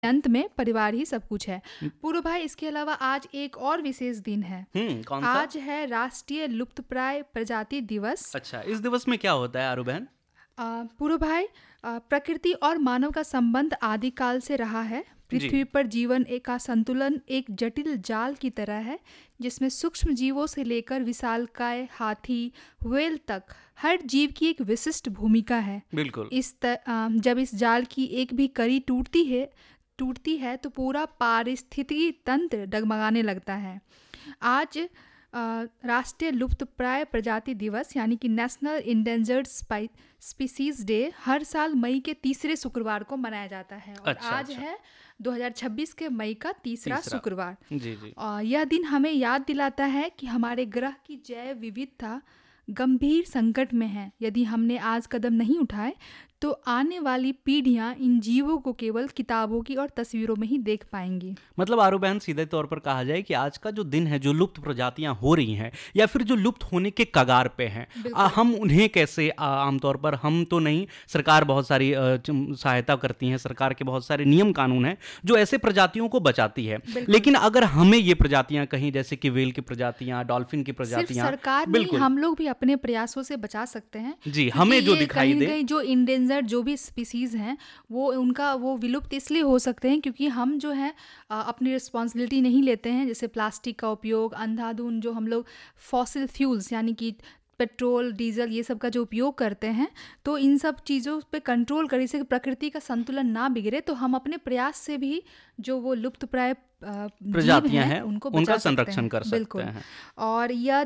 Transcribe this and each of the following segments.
अंत में परिवार ही सब कुछ है। पूर्व भाई, इसके अलावा आज एक और विशेष दिन है। कौन सा? आज है राष्ट्रीय लुप्तप्राय प्रजाति दिवस। अच्छा, इस दिवस में क्या होता है आरू बहन? पूर्व भाई, प्रकृति और मानव का संबंध आदिकाल से रहा है। जी। पृथ्वी पर जीवन का संतुलन एक जटिल जाल की तरह है, जिसमें सूक्ष्म जीवों से लेकर विशालकाय हाथी, व्हेल तक हर जीव की एक विशिष्ट भूमिका है। बिल्कुल। जब इस जाल की एक भी कड़ी टूटती है तो पूरा पारिस्थितिकी तंत्र डगमगाने लगता है। आज राष्ट्रीय लुप्तप्राय प्रजाति दिवस यानी कि नेशनल इंडेंजर्ड स्पीसीज डे हर साल मई के तीसरे शुक्रवार को मनाया जाता है। और अच्छा, आज अच्छा। है 2026 के मई का तीसरा शुक्रवार। जी जी। यह दिन हमें याद दिलाता है कि हमारे ग्रह की जैव विविधता गंभीर संकट में है। यदि हमने आज कदम नहीं उठाए तो आने वाली पीढ़ियां इन जीवों को केवल किताबों की और तस्वीरों में ही देख पाएंगी। मतलब आरू बहन, सीधे तौर पर कहा जाए कि आज का जो दिन है, जो लुप्त प्रजातियां हो रही हैं या फिर जो लुप्त होने के कगार पे हैं, हम उन्हें कैसे आमतौर पर हम तो नहीं, सरकार बहुत सारी सहायता करती है, सरकार के बहुत सारे नियम कानून हैं जो ऐसे प्रजातियों को बचाती है। लेकिन अगर हमें ये प्रजातियां कहीं जैसे कि व्हेल की प्रजातियां, डॉल्फिन की प्रजातियां, सरकार नहीं, हम लोग भी अपने प्रयासों से बचा सकते हैं। जी, हमें जो दिखाई दे, जो इंडेंजर्ड जो भी स्पीसीज हैं वो विलुप्त इसलिए हो सकते हैं क्योंकि हम जो है अपनी रिस्पॉन्सिबिलिटी नहीं लेते हैं। जैसे प्लास्टिक का उपयोग, अंधाधुंध जो हम लोग फॉसिल फ्यूल्स यानी कि पेट्रोल, डीजल, ये सब का जो उपयोग करते हैं, तो इन सब चीज़ों पे कंट्रोल करें, इससे प्रकृति का संतुलन ना बिगड़े। तो हम अपने प्रयास से भी जो वो लुप्तप्राय प्रजातियां हैं उनका संरक्षण कर सकते हैं। और यह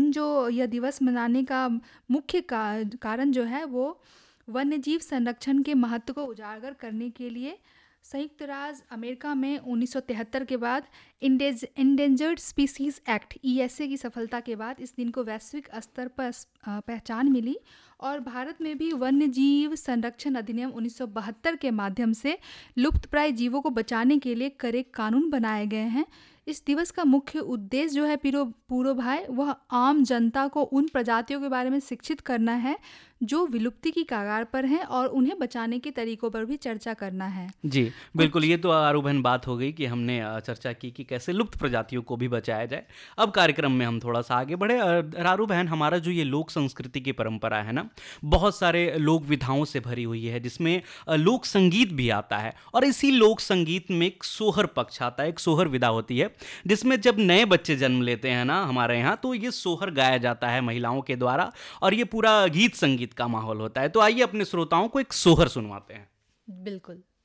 दिवस मनाने का मुख्य कारण जो है वो वन्यजीव संरक्षण के महत्व को उजागर करने के लिए संयुक्त राज्य अमेरिका में 1973 के बाद इंडेंजर्ड स्पीसीज एक्ट ESA की सफलता के बाद इस दिन को वैश्विक स्तर पर पहचान मिली। और भारत में भी वन्यजीव संरक्षण अधिनियम 1972 के माध्यम से लुप्तप्राय जीवों को बचाने के लिए कड़े कानून बनाए गए हैं। इस दिवस का मुख्य उद्देश्य जो है पूरो भाई, वह आम जनता को उन प्रजातियों के बारे में शिक्षित करना है जो विलुप्ति की कगार पर हैं और उन्हें बचाने के तरीकों पर भी चर्चा करना है। जी बिल्कुल, ये तो आरू बहन बात हो गई कि हमने चर्चा की कि कैसे लुप्त प्रजातियों को भी बचाया जाए। अब कार्यक्रम में हम थोड़ा सा आगे बढ़े। आरू बहन, हमारा जो ये लोक संस्कृति की परंपरा है ना, बहुत सारे लोक विधाओं से भरी हुई है, जिसमें लोक संगीत भी आता है। और इसी लोक संगीत में एक सोहर पक्ष आता है, एक सोहर विधा होती है, जिसमें जब नए बच्चे जन्म लेते हैं ना हमारे यहाँ, तो ये सोहर गाया जाता है महिलाओं के द्वारा और ये पूरा गीत संगीत का माहौल होता है। तो आइए अपने श्रोताओं को एक सोहर सुनवाते हैं। बिल्कुल।